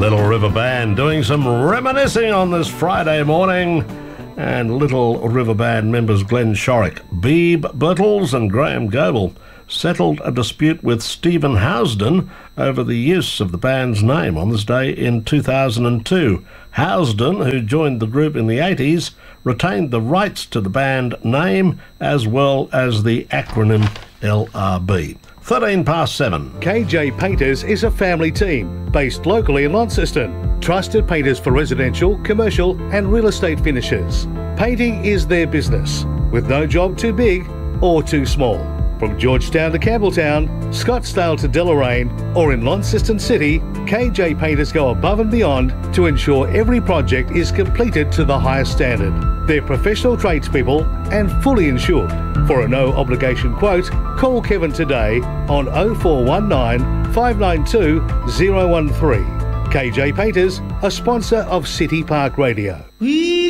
Little River Band doing some reminiscing on this Friday morning. And Little River Band members Glenn Shorrock, Beeb Birtles and Graham Goebel settled a dispute with Stephen Housden over the use of the band's name on this day in 2002. Housden, who joined the group in the 80s, retained the rights to the band name as well as the acronym LRB. 7:13. KJ Painters is a family team based locally in Launceston. Trusted painters for residential, commercial and real estate finishes. Painting is their business, with no job too big or too small. From Georgetown to Campbelltown, Scottsdale to Deloraine, or in Launceston City, KJ Painters go above and beyond to ensure every project is completed to the highest standard. They're professional tradespeople and fully insured. For a no-obligation quote, call Kevin today on 0419 592 013. KJ Painters, a sponsor of City Park Radio.